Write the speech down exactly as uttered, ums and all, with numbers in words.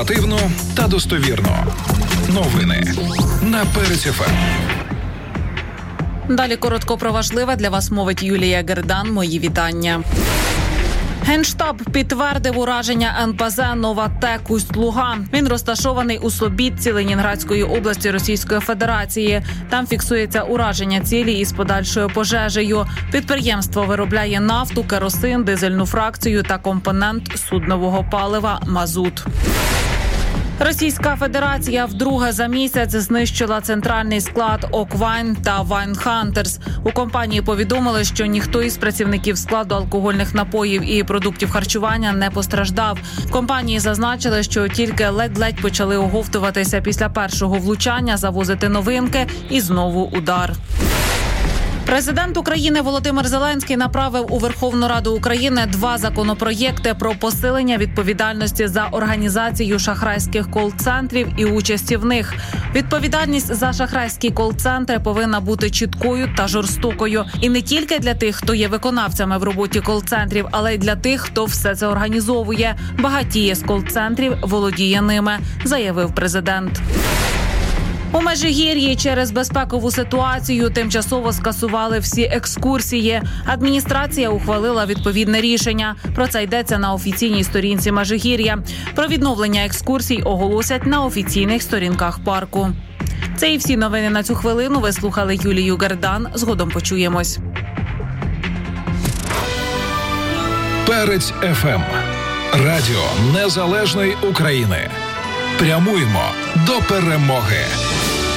Оперативно та достовірно. Новини на Перець еф ем. Далі коротко про важливе для вас мовить Юлія Гердан. Мої вітання. Генштаб підтвердив ураження ен пе зет «Новатек» Усть-Луга. Він розташований у Слобідці Ленінградської області Російської Федерації. Там фіксується ураження цілі із подальшою пожежею. Підприємство виробляє нафту, керосин, дизельну фракцію та компонент суднового палива «Мазут». Російська Федерація вдруге за місяць знищила центральний склад «Оквайн» та «Вайн Хантерс». У компанії повідомили, що ніхто із працівників складу алкогольних напоїв і продуктів харчування не постраждав. В компанії зазначили, що тільки ледь-ледь почали оговтуватися після першого влучання, завозити новинки і знову удар. Президент України Володимир Зеленський направив у Верховну Раду України два законопроєкти про посилення відповідальності за організацію шахрайських кол-центрів і участі в них. Відповідальність за шахрайські кол-центри повинна бути чіткою та жорстокою. І не тільки для тих, хто є виконавцями в роботі кол-центрів, але й для тих, хто все це організовує. Багатіє з кол-центрів володіє ними, заявив президент. У Межигір'ї через безпекову ситуацію тимчасово скасували всі екскурсії. Адміністрація ухвалила відповідне рішення. Про це йдеться на офіційній сторінці Межигір'я. Про відновлення екскурсій оголосять на офіційних сторінках парку. Це і всі новини на цю хвилину. Ви слухали Юлію Гердан. Згодом почуємось. Перець еф ем. Радіо Незалежної України. Прямуємо до перемоги.